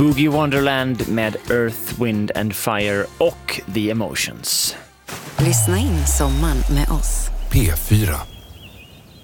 Boogie Wonderland med Earth, Wind and Fire och The Emotions. Lyssna in sommaren med oss. P4.